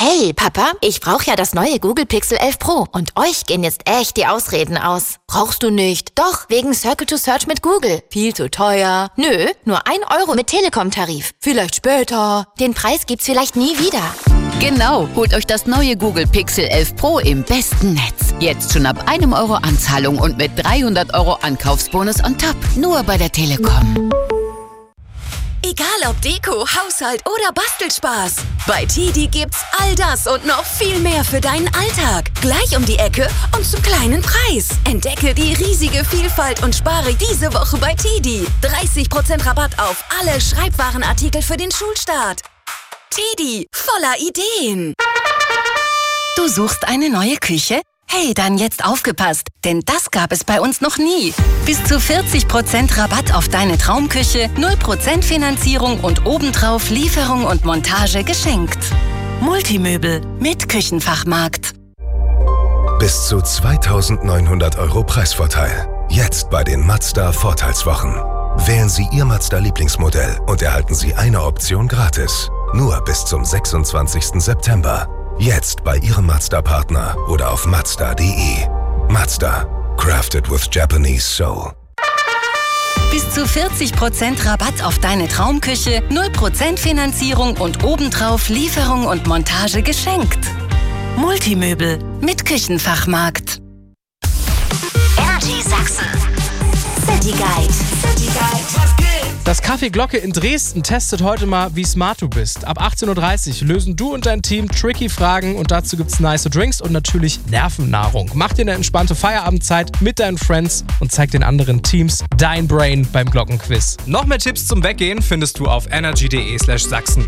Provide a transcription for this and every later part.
Hey, Papa, ich brauche ja das neue Google Pixel 11 Pro und euch gehen jetzt echt die Ausreden aus. Brauchst du nicht? Doch, wegen Circle to Search mit Google. Viel zu teuer. Nö, nur 1 Euro mit Telekom-Tarif. Vielleicht später. Den Preis gibt's vielleicht nie wieder. Genau, holt euch das neue Google Pixel 11 Pro im besten Netz. Jetzt schon ab 1 Euro Anzahlung und mit 300 Euro Ankaufsbonus on top. Nur bei der Telekom. Egal ob Deko, Haushalt oder Bastelspaß. Bei TIDI gibt's all das und noch viel mehr für deinen Alltag. Gleich um die Ecke und zum kleinen Preis. Entdecke die riesige Vielfalt und spare diese Woche bei TIDI. 30% Rabatt auf alle Schreibwarenartikel für den Schulstart. TIDI, voller Ideen. Du suchst eine neue Küche? Hey, dann jetzt aufgepasst, denn das gab es bei uns noch nie. Bis zu 40% Rabatt auf deine Traumküche, 0% Finanzierung und obendrauf Lieferung und Montage geschenkt. Multimöbel mit Küchenfachmarkt. Bis zu 2.900 Euro Preisvorteil. Jetzt bei den Mazda Vorteilswochen. Wählen Sie Ihr Mazda-Lieblingsmodell und erhalten Sie eine Option gratis. Nur bis zum 26. September. Jetzt bei Ihrem Mazda-Partner oder auf Mazda.de. Mazda. Crafted with Japanese Soul. Bis zu 40% Rabatt auf deine Traumküche, 0% Finanzierung und obendrauf Lieferung und Montage geschenkt. Multimöbel mit Küchenfachmarkt. Energy Sachsen. City Guide. Das Café Glocke in Dresden testet heute mal, wie smart du bist. Ab 18.30 Uhr lösen du und dein Team tricky Fragen und dazu gibt's nice Drinks und natürlich Nervennahrung. Mach dir eine entspannte Feierabendzeit mit deinen Friends und zeig den anderen Teams dein Brain beim Glockenquiz. Noch mehr Tipps zum Weggehen findest du auf energy.de/Sachsen.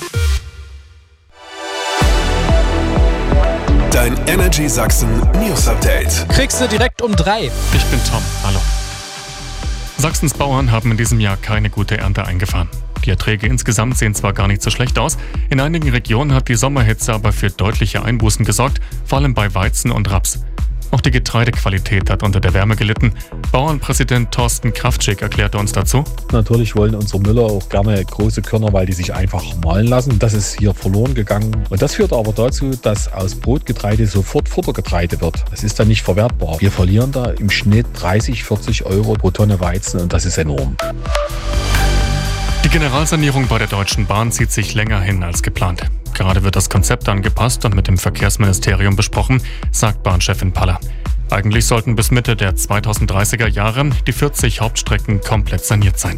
Dein Energy Sachsen News Update. Kriegst du direkt um 3. Ich bin Tom, hallo. Sachsens Bauern haben in diesem Jahr keine gute Ernte eingefahren. Die Erträge insgesamt sehen zwar gar nicht so schlecht aus, in einigen Regionen hat die Sommerhitze aber für deutliche Einbußen gesorgt, vor allem bei Weizen und Raps. Auch die Getreidequalität hat unter der Wärme gelitten. Bauernpräsident Thorsten Kraftschick erklärte uns dazu. Natürlich wollen unsere Müller auch gerne große Körner, weil die sich einfach mahlen lassen. Das ist hier verloren gegangen. Und das führt aber dazu, dass aus Brotgetreide sofort Futtergetreide wird. Das ist dann nicht verwertbar. Wir verlieren da im Schnitt 30, 40 Euro pro Tonne Weizen und das ist enorm. Die Generalsanierung bei der Deutschen Bahn zieht sich länger hin als geplant. Gerade wird das Konzept angepasst und mit dem Verkehrsministerium besprochen, sagt Bahnchefin Paller. Eigentlich sollten bis Mitte der 2030er Jahre die 40 Hauptstrecken komplett saniert sein.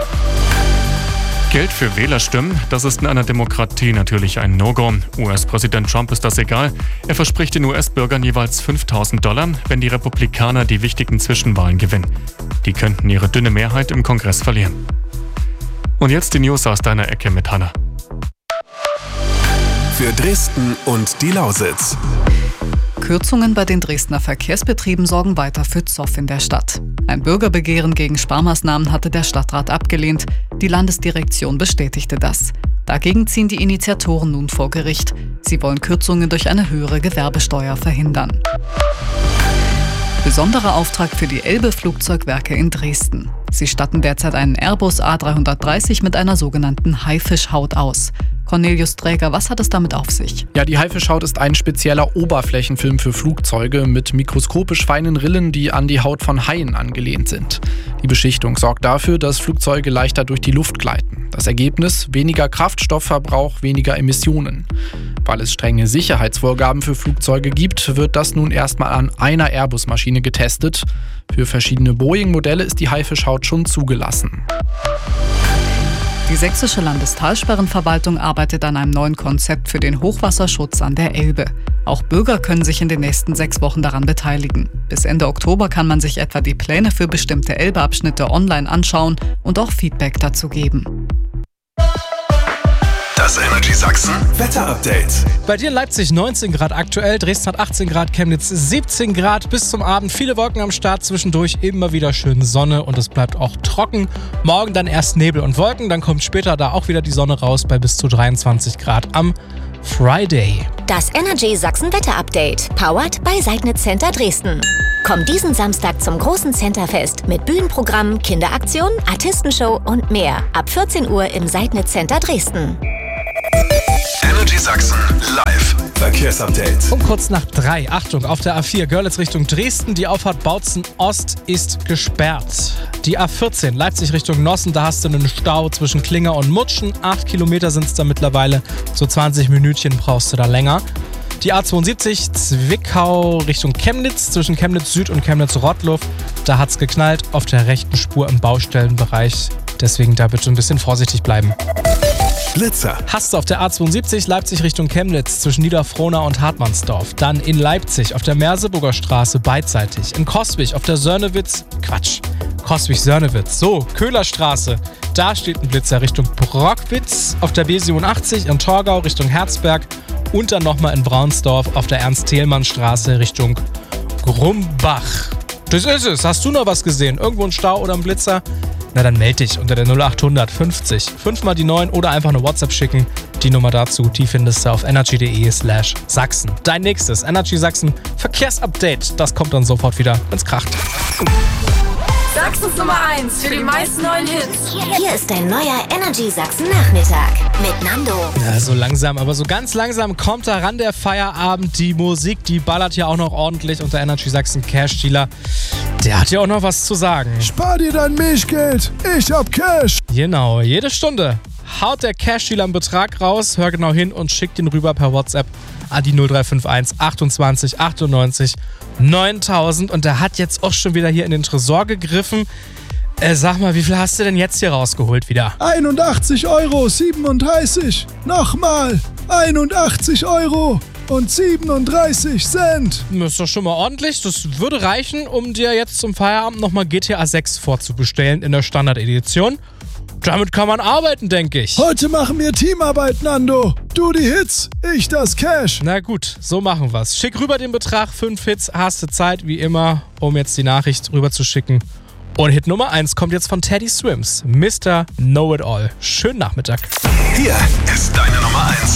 Geld für Wählerstimmen, das ist in einer Demokratie natürlich ein No-Go. US-Präsident Trump ist das egal. Er verspricht den US-Bürgern jeweils $5.000, wenn die Republikaner die wichtigen Zwischenwahlen gewinnen. Die könnten ihre dünne Mehrheit im Kongress verlieren. Und jetzt die News aus deiner Ecke mit Hanna. Für Dresden und die Lausitz. Kürzungen bei den Dresdner Verkehrsbetrieben sorgen weiter für Zoff in der Stadt. Ein Bürgerbegehren gegen Sparmaßnahmen hatte der Stadtrat abgelehnt. Die Landesdirektion bestätigte das. Dagegen ziehen die Initiatoren nun vor Gericht. Sie wollen Kürzungen durch eine höhere Gewerbesteuer verhindern. Besonderer Auftrag für die Elbe-Flugzeugwerke in Dresden. Sie statten derzeit einen Airbus A330 mit einer sogenannten Haifischhaut aus. Cornelius Träger, was hat es damit auf sich? Ja, die Haifischhaut ist ein spezieller Oberflächenfilm für Flugzeuge mit mikroskopisch feinen Rillen, die an die Haut von Haien angelehnt sind. Die Beschichtung sorgt dafür, dass Flugzeuge leichter durch die Luft gleiten. Das Ergebnis: weniger Kraftstoffverbrauch, weniger Emissionen. Weil es strenge Sicherheitsvorgaben für Flugzeuge gibt, wird das nun erstmal an einer Airbus-Maschine getestet. Für verschiedene Boeing-Modelle ist die Haifischhaut schon zugelassen. Die sächsische Landestalsperrenverwaltung arbeitet an einem neuen Konzept für den Hochwasserschutz an der Elbe. Auch Bürger können sich in den nächsten 6 Wochen daran beteiligen. Bis Ende Oktober kann man sich etwa die Pläne für bestimmte Elbeabschnitte online anschauen und auch Feedback dazu geben. Das Energy Sachsen Wetter-Update. Bei dir in Leipzig 19 Grad aktuell, Dresden hat 18 Grad, Chemnitz 17 Grad bis zum Abend. Viele Wolken am Start, zwischendurch immer wieder schön Sonne und es bleibt auch trocken. Morgen dann erst Nebel und Wolken, dann kommt später da auch wieder die Sonne raus bei bis zu 23 Grad am Friday. Das Energy Sachsen Wetter-Update, powered by Seidnitz Center Dresden. Komm diesen Samstag zum großen Centerfest mit Bühnenprogramm, Kinderaktion, Artistenshow und mehr. Ab 14 Uhr im Seidnitz Center Dresden. Energy Sachsen live Verkehrsupdate. Um kurz nach 3. Achtung, auf der A4 Görlitz Richtung Dresden. Die Auffahrt Bautzen Ost ist gesperrt. Die A14 Leipzig Richtung Nossen. Da hast du einen Stau zwischen Klinger und Mutschen. 8 Kilometer sind es da mittlerweile. So 20 Minütchen brauchst du da länger. Die A72 Zwickau Richtung Chemnitz. Zwischen Chemnitz Süd und Chemnitz Rottluff. Da hat's geknallt auf der rechten Spur im Baustellenbereich. Deswegen da bitte ein bisschen vorsichtig bleiben. Blitzer. Hast du auf der A72 Leipzig Richtung Chemnitz zwischen Niederfrohna und Hartmannsdorf. Dann in Leipzig auf der Merseburger Straße beidseitig. In Coswig auf der Coswig-Sörnewitz. So, Köhlerstraße. Da steht ein Blitzer Richtung Brockwitz. Auf der B87 in Torgau Richtung Herzberg. Und dann nochmal in Braunsdorf auf der Ernst-Thälmann-Straße Richtung Grumbach. Das ist es. Hast du noch was gesehen? Irgendwo ein Stau oder ein Blitzer? Na dann melde dich unter der 0800 50 5 mal die 9 oder einfach eine WhatsApp schicken. Die Nummer dazu, die findest du auf energy.de/Sachsen. Dein nächstes Energy Sachsen Verkehrsupdate. Das kommt dann sofort wieder, wenn's kracht. Sachsens Nummer 1 für die meisten neuen Hits. Hier ist dein neuer Energy Sachsen Nachmittag mit Nando. Ja, so langsam, aber so ganz langsam kommt daran der Feierabend. Die Musik, die ballert ja auch noch ordentlich und der Energy Sachsen Cash Dealer, der hat ja auch noch was zu sagen. Spar dir dein Milchgeld, ich hab Cash. Genau, jede Stunde haut der Cash Dealer einen Betrag raus, hör genau hin und schickt den rüber per WhatsApp an die 0351 28 98 9000 und der hat jetzt auch schon wieder hier in den Tresor gegriffen. Sag mal, wie viel hast du denn jetzt hier rausgeholt wieder? 81,37 €. Nochmal, 81,37 €. Das ist doch schon mal ordentlich. Das würde reichen, um dir jetzt zum Feierabend nochmal GTA 6 vorzubestellen in der Standard-Edition. Damit kann man arbeiten, denke ich. Heute machen wir Teamarbeit, Nando. Du die Hits, ich das Cash. Na gut, so machen wir's. Schick rüber den Betrag, 5 Hits, hast du Zeit, wie immer, um jetzt die Nachricht rüber zu schicken. Und Hit Nummer 1 kommt jetzt von Teddy Swims, Mr. Know-It-All. Schönen Nachmittag. Hier ist deine Nummer 1.